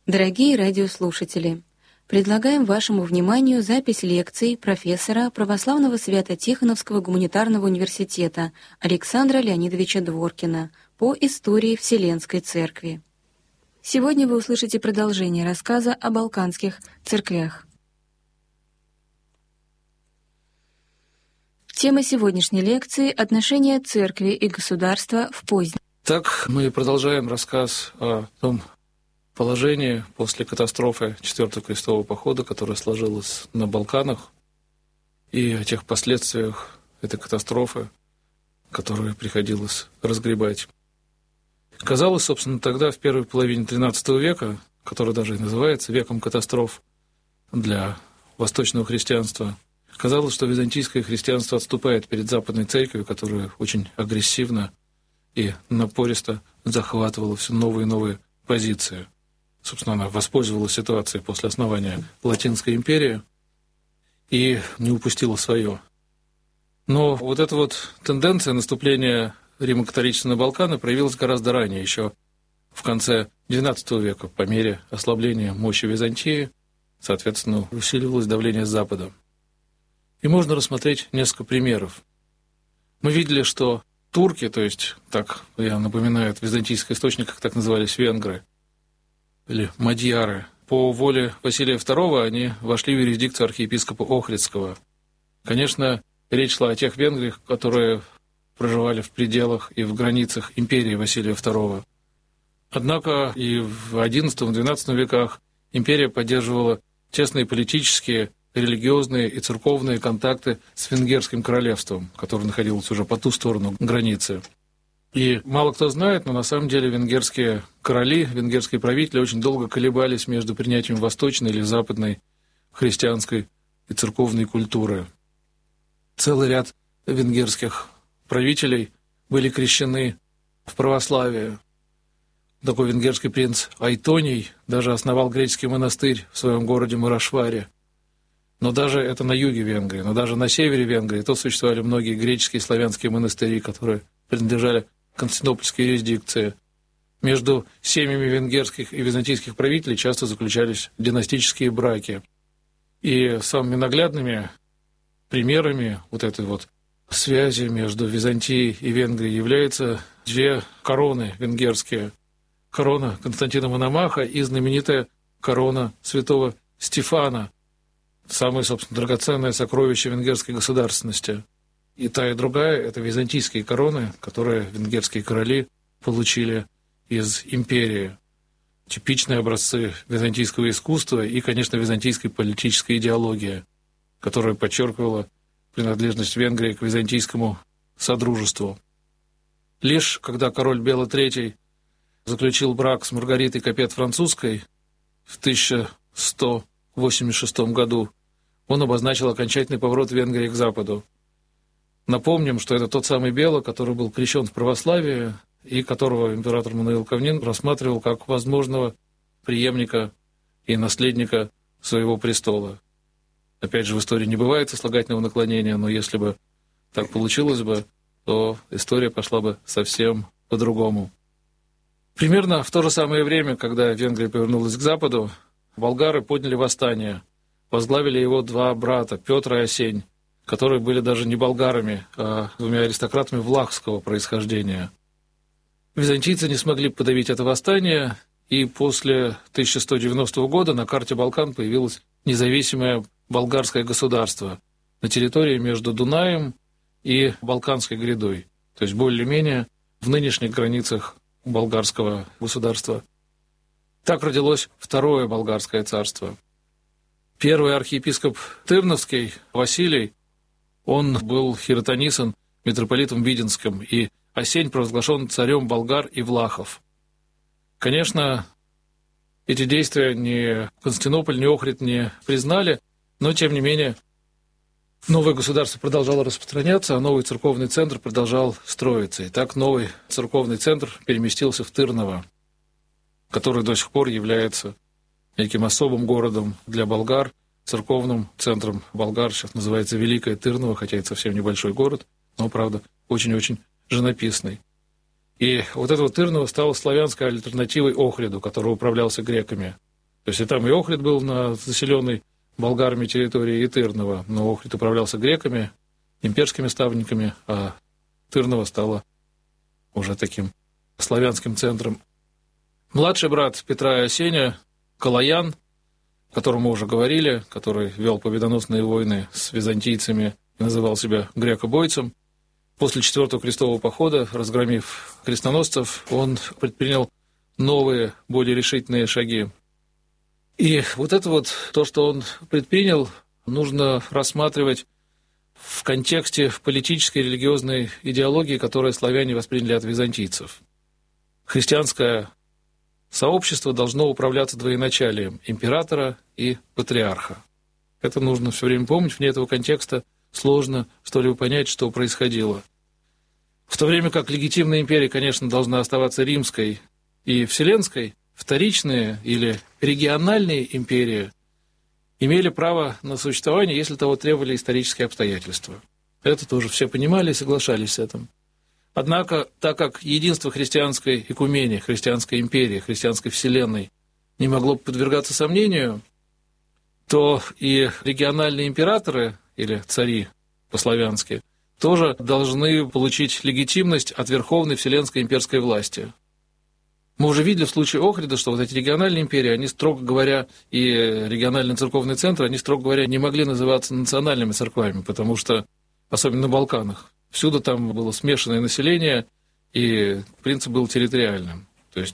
Дорогие радиослушатели, предлагаем вашему вниманию запись лекций профессора Православного Свято-Тихоновского гуманитарного университета Александра Леонидовича Дворкина по истории Вселенской Церкви. Сегодня вы услышите продолжение рассказа о балканских церквях. Тема сегодняшней лекции — отношения церкви и государства в позднем. Так, мы продолжаем рассказ о том положении после катастрофы Четвертого крестового похода, которая сложилась на Балканах, и о тех последствиях этой катастрофы, которые приходилось разгребать. Казалось, собственно, тогда, в первой половине XIII века, который даже и называется веком катастроф для восточного христианства, казалось, что византийское христианство отступает перед Западной Церковью, которая очень агрессивно и напористо захватывала все новые и новые позиции. Собственно, она воспользовалась ситуацией после основания Латинской империи и не упустила свое. Но вот эта вот тенденция наступления Рима-католичества на Балканы проявилась гораздо ранее, еще в конце XII века, по мере ослабления мощи Византии, соответственно, усиливалось давление с Запада. И можно рассмотреть несколько примеров. Мы видели, что турки, то есть, так я напоминаю, в византийских источниках так назывались венгры, или мадьяры, по воле Василия II они вошли в юрисдикцию архиепископа Охридского. Конечно, речь шла о тех венграх, которые проживали в пределах и в границах империи Василия II. Однако и в XI-XII веках империя поддерживала тесные политические, религиозные и церковные контакты с Венгерским королевством, которое находилось уже по ту сторону границы. И мало кто знает, но на самом деле венгерские короли, венгерские правители очень долго колебались между принятием восточной или западной христианской и церковной культуры. Целый ряд венгерских правителей были крещены в православие. Такой венгерский принц Айтоний даже основал греческий монастырь в своем городе Мурашваре. Но даже это на юге Венгрии, но даже на севере Венгрии то существовали многие греческие и славянские монастыри, которые принадлежали Константинопольской юрисдикции. Между семьями венгерских и византийских правителей часто заключались династические браки. И самыми наглядными примерами вот этой вот связи между Византией и Венгрией являются две короны венгерские. Корона Константина Мономаха и знаменитая корона святого Стефана, самое, собственно, драгоценное сокровище венгерской государственности. И та, и другая — это византийские короны, которые венгерские короли получили из империи. Типичные образцы византийского искусства и, конечно, византийской политической идеологии, которая подчеркивала принадлежность Венгрии к византийскому содружеству. Лишь когда король Бела III заключил брак с Маргаритой Капет-Французской в 1186 году, он обозначил окончательный поворот Венгрии к Западу. Напомним, что это тот самый Бела, который был крещен в православии и которого император Мануил Ковнин рассматривал как возможного преемника и наследника своего престола. Опять же, в истории не бывает сослагательного наклонения, но если бы так получилось бы, то история пошла бы совсем по-другому. Примерно в то же самое время, когда Венгрия повернулась к Западу, болгары подняли восстание. Возглавили его два брата, Петр и Осень, которые были даже не болгарами, а двумя аристократами влахского происхождения. Византийцы не смогли подавить это восстание, и после 1190 года на карте Балкан появилось независимое болгарское государство на территории между Дунаем и Балканской грядой, то есть более-менее в нынешних границах болгарского государства. Так родилось Второе болгарское царство. Первый архиепископ Тырновский, Василий, он был хиротонисан митрополитом Виденским, и Осень провозглашен царем болгар и влахов. Конечно, эти действия ни Константинополь, ни Охрид не признали, но, тем не менее, новое государство продолжало распространяться, а новый церковный центр продолжал строиться. И так новый церковный центр переместился в Тырново, который до сих пор является неким особым городом для болгар, церковным центром болгар. Сейчас называется Великое Тырново, хотя это совсем небольшой город, но, правда, очень-очень живописный. И вот это вот Тырново стало славянской альтернативой Охриду, который управлялся греками. То есть и там и Охрид был на заселенной болгарами территории, и Тырново. Но Охрид управлялся греками, имперскими ставниками, а Тырново стало уже таким славянским центром. Младший брат Петра и Осеня, Калаян, о котором мы уже говорили, который вел победоносные войны с византийцами и называл себя грекобойцем, после 4-го крестового похода, разгромив крестоносцев, он предпринял новые, более решительные шаги. И вот это вот, то, что он предпринял, нужно рассматривать в контексте политической и религиозной идеологии, которую славяне восприняли от византийцев. Христианское сообщество должно управляться двоеначалием императора и патриарха. Это нужно все время помнить, вне этого контекста сложно что-либо понять, что происходило. В то время как легитимная империя, конечно, должна оставаться римской и вселенской, вторичные или региональные империи имели право на существование, если того требовали исторические обстоятельства. Это тоже все понимали и соглашались с этим. Однако, так как единство христианской экумении, христианской империи, христианской вселенной не могло подвергаться сомнению, то и региональные императоры, или цари по-славянски, тоже должны получить легитимность от верховной вселенской имперской власти. Мы уже видели в случае Охрида, что вот эти региональные империи, они, строго говоря, и региональные церковные центры, они, строго говоря, не могли называться национальными церквами, потому что, особенно на Балканах, всюду там было смешанное население, и принцип был территориальным.